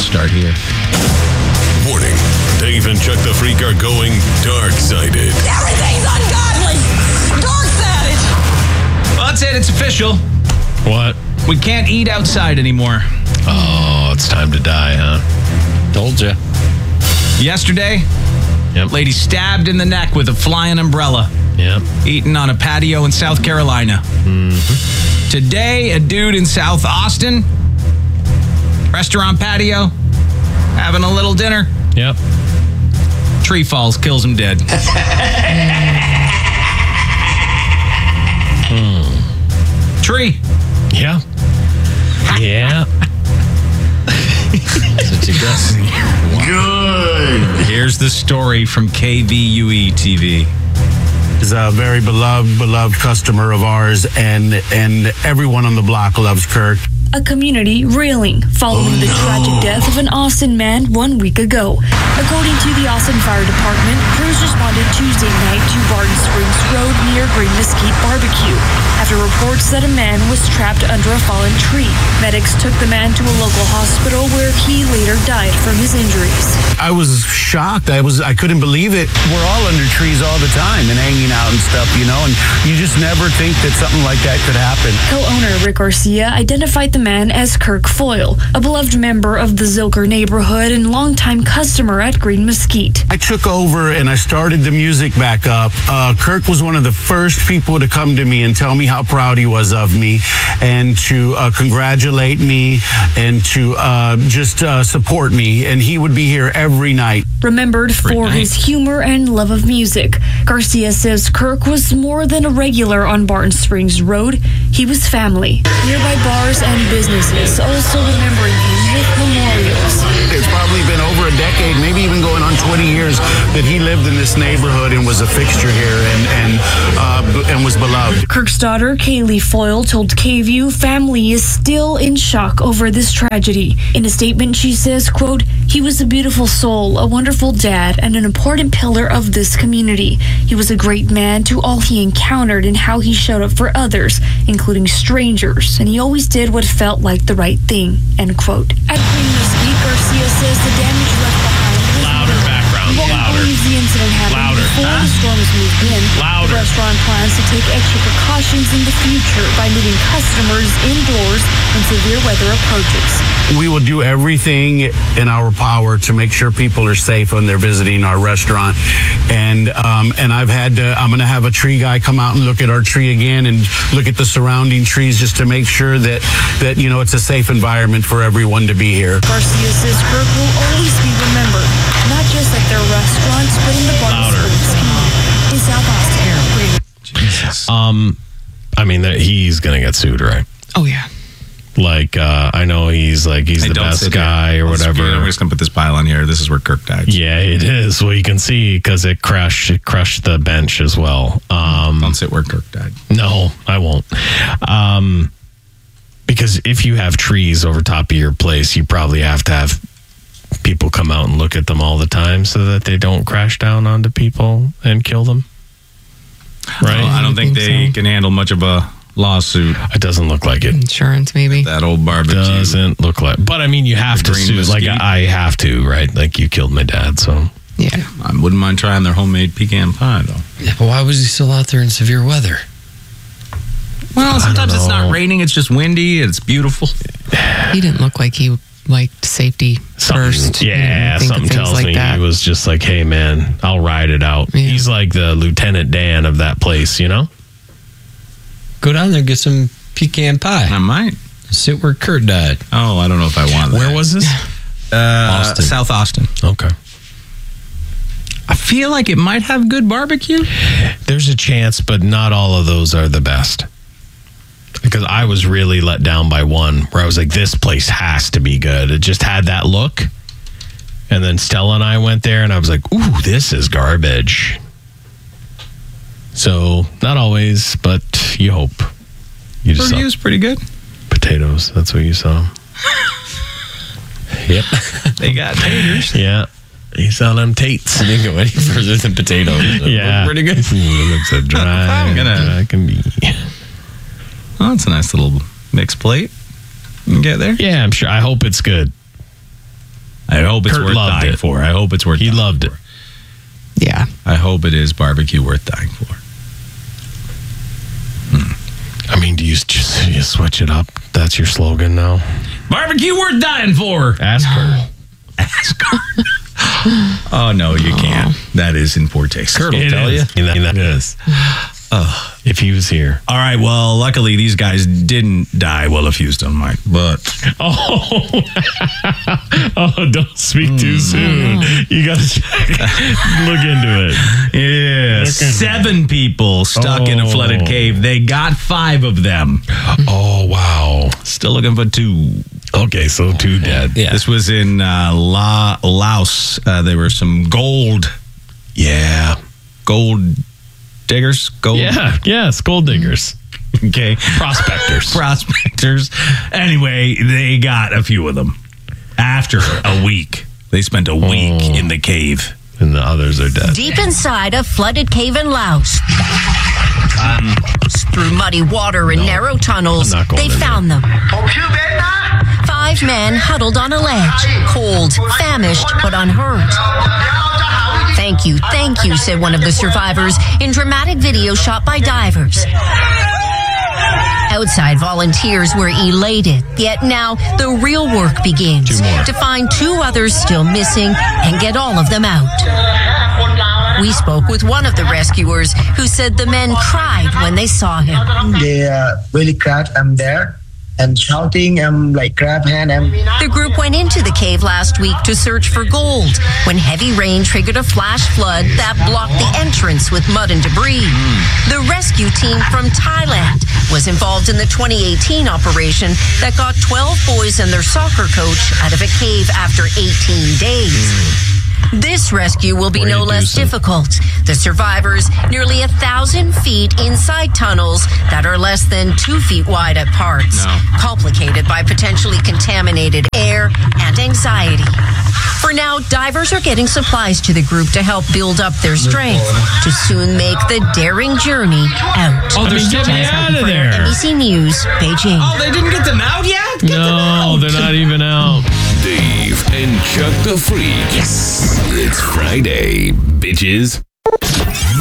start here. Warning, Dave and Chuck the Freak are going dark-sided. Everything's ungodly! Dark-sided! Well, that's it. It's official. What? We can't eat outside anymore. Oh, it's time to die, huh? Told you. Yesterday, Yep. lady stabbed in the neck with a flying umbrella. Yep. Eaten on a patio in South Carolina. Mm-hmm. Today, a dude in South Austin, restaurant patio, having a little dinner. Yep. Tree falls, kills him dead. Tree. Yeah. Yeah. That's what you got. Good. Here's the story from KVUE TV. Is a very beloved customer of ours, and everyone on the block loves Kirk. A community reeling following the tragic death of an Austin man 1 week ago. According to the Austin Fire Department, crews responded Tuesday night to Barton Springs Road near Green Mesquite Barbecue after reports that a man was trapped under a fallen tree. Medics took the man to a local hospital where he later died from his injuries. I was shocked. I couldn't believe it. We're all under trees all the time and hanging out and stuff, and you just never think that something like that could happen. Co-owner Rick Garcia identified the man as Kirk Foyle, a beloved member of the Zilker neighborhood and longtime customer at Green Mesquite. I took over and I started the music back up. Kirk was one of the first people to come to me and tell me how proud he was of me and to congratulate me and to just support me. And he would be here every night. Remembered for his humor and love of music, Garcia says Kirk was more than a regular on Barton Springs Road. He was family. Nearby bars and businesses also remembering him with memorials. It's probably been over a decade, maybe even going on 20 years, that he lived in this neighborhood and was a fixture here and was beloved. Kirk's daughter, Kaylee Foyle, told KVUE family is still in shock over this tragedy. In a statement, she says, quote, "He was a beautiful soul, a wonderful dad, and an important pillar of this community. He was a great man to all he encountered and how he showed up for others, including strangers, and he always did what felt like the right thing," end quote. At Green Mesquite, Garcia says the damage left behind was Louder background, He louder. believes the incident happened Louder. before the storms moved in. Louder. The restaurant plans to take extra precautions in the future by moving customers indoors when severe weather approaches. We will do everything in our power to make sure people are safe when they're visiting our restaurant. And I'm going to have a tree guy come out and look at our tree again and look at the surrounding trees just to make sure that it's a safe environment for everyone to be here. Garcia says Kirk will always be remembered, not just at their restaurants, but in the Barton Springs community in South Austin. Jesus. I mean, he's going to get sued, right? Oh, yeah. Like, I know he's the best guy or whatever. I'm just going to put this pile on here. This is where Kirk died. Yeah, it is. Well, you can see because it crushed the bench as well. Don't sit where Kirk died. No, I won't. Because if you have trees over top of your place, you probably have to have people come out and look at them all the time so that they don't crash down onto people and kill them. Right? Well, I don't think they can handle much of a lawsuit. It doesn't look like it. Insurance, maybe. That old barbecue. Doesn't look like. But I mean, you have to sue. Like, I have to, right? Like, you killed my dad, so. Yeah. I wouldn't mind trying their homemade pecan pie, though. Yeah, but why was he still out there in severe weather? Well, sometimes it's not raining. It's just windy. It's beautiful. He didn't look like he liked safety first. Yeah, something tells me he was just like, hey, man, I'll ride it out. Yeah. He's like the Lieutenant Dan of that place, Go down there and get some pecan pie. I might. Sit where Kurt died. Oh, I don't know if I want that. Where was this? Austin. South Austin. Okay. I feel like it might have good barbecue. There's a chance, but not all of those are the best. Because I was really let down by one where I was like, this place has to be good. It just had that look. And then Stella and I went there and I was like, ooh, this is garbage. So, not always, but you hope. You just Review's pretty good. Potatoes, that's what you saw. Yep. They got taters. Yeah. You saw them tates. I didn't go any further than potatoes. Yeah. Pretty good. It looks a dry. Dry can be. Oh, that's a nice little mixed plate. You can get there? Yeah, I'm sure. I hope it's good. hope it's Kurt worth loved dying it. for. I hope it's worth. He dying loved it. for. Yeah. I hope it is barbecue worth dying for. I mean, do you switch it up? That's your slogan now. Barbecue worth dying for. Ask her. Ask her. Oh no, you can't. That is in poor taste. Kurt will tell you. That is. If he was here. All right. Well, luckily these guys didn't die. Well, a few still might, but Oh, don't speak too soon. You got to look into it. yeah, 7 people stuck in a flooded cave. They got 5 of them. Oh, wow. Still looking for 2. Okay, so 2 dead. Yeah. This was in Laos. There were some gold diggers. Gold. Yes, gold diggers. Okay. Prospectors. Anyway, they got a few of them. After a week. They spent a week in the cave. And the others are dead. Deep inside a flooded cave in Laos. Through muddy water and narrow tunnels, I'm not going they in found them. 5 men huddled on a ledge, cold, famished, but unhurt. Thank you, said one of the survivors in dramatic video shot by divers. Outside, volunteers were elated. Yet now, the real work begins 2 more. to find 2 others still missing and get all of them out. We spoke with one of the rescuers who said the men cried when they saw him. They really cried. I'm there and shouting. I'm like, grab hand. The group went into the cave last week to search for gold when heavy rain triggered a flash flood that blocked the entrance with mud and debris. The rescue team from Thailand was involved in the 2018 operation that got 12 boys and their soccer coach out of a cave after 18 days. This rescue will be no less difficult. The survivors, nearly 1,000 feet inside tunnels that are less than 2 feet wide at parts, complicated by potentially contaminated air and anxiety. For now, divers are getting supplies to the group to help build up their strength to soon make the daring journey out. Oh, they're still out of there. NBC News, Beijing. Oh, they didn't get them out yet? Get them No, out. they're not even out. Dave and Chuck the Freak. Yes. It's Friday, bitches.